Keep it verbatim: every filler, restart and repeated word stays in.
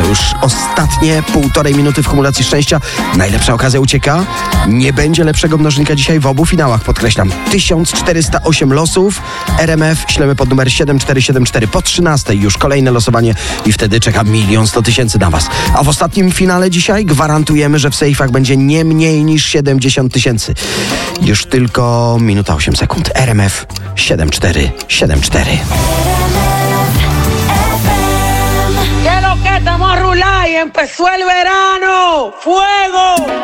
już ostatnie półtorej minuty w kumulacji szczęścia. Najlepsza okazja ucieka. Nie będzie lepszego mnożnika dzisiaj w obu finałach, podkreślam. tysiąc czterysta osiem losów. R M F ślemy pod numer siedem cztery siedem cztery. Po trzynastej już kolejne losowanie i wtedy czeka milion sto tysięcy na was. A w ostatnim finale dzisiaj gwarantujemy, że w sejfach będzie nie mniej niż siedemdziesiąt tysięcy. Już tylko minuta osiem sekund. R M F siedem cztery siedem cztery. ¿Qué es lo que estamos a rular y empezó el verano? ¡Fuego!